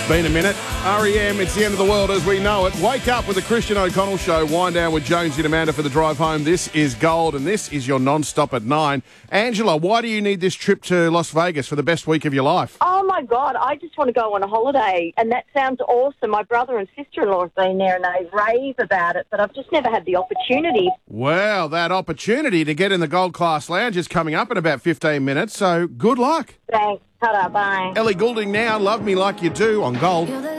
Been a minute. REM, it's the end of the world as we know it. Wake up with the Christian O'Connell Show. Wind down with Jonesy and Amanda for the drive home. This is Gold, and this is your non-stop at 9. Angela, why do you need this trip to Las Vegas for the best week of your life? Oh, my God, I just want to go on a holiday, and that sounds awesome. My brother and sister-in-law have been there, and they rave about it, but I've just never had the opportunity. Well, that opportunity to get in the Gold Class Lounge is coming up in about 15 minutes, so good luck. Thanks. Ta-da, bye. Ellie Goulding now, Love Me Like You Do on Gold.